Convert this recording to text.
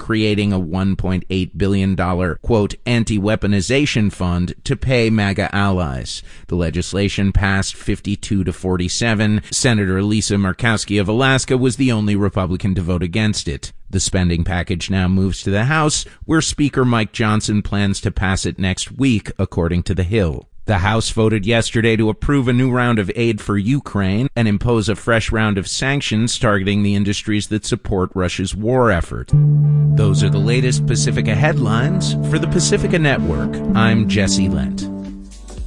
creating a $1.8 billion, quote, anti-weaponization fund to pay MAGA allies. The legislation passed 52-47. Senator Lisa Murkowski of Alaska was the only Republican to vote against it. The spending package now moves to the House, where Speaker Mike Johnson plans to pass it next week, according to The Hill. The House voted yesterday to approve a new round of aid for Ukraine and impose a fresh round of sanctions targeting the industries that support Russia's war effort. Those are the latest Pacifica headlines. For the Pacifica Network, I'm Jesse Lent.